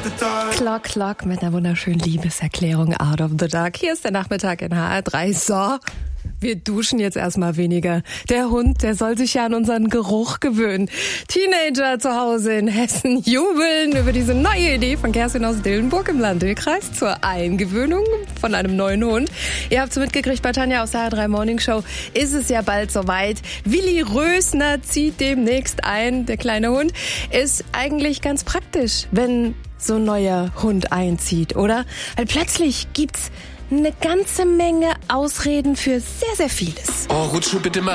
Clock, Clock mit einer wunderschönen Liebeserklärung Out of the Dark. Hier ist der Nachmittag in HR3. So, wir duschen jetzt erstmal weniger. Der Hund, der soll sich ja an unseren Geruch gewöhnen. Teenager zu Hause in Hessen jubeln über diese neue Idee von Kerstin aus Dillenburg im Landkreis zur Eingewöhnung von einem neuen Hund. Ihr habt es mitgekriegt, bei Tanja aus der HR3 Morning Show ist es ja bald soweit. Willi Rösner zieht demnächst ein. Der kleine Hund ist eigentlich ganz praktisch, wenn so ein neuer Hund einzieht, oder? Weil plötzlich gibt's eine ganze Menge Ausreden für sehr, sehr vieles. Oh, rutsch bitte mal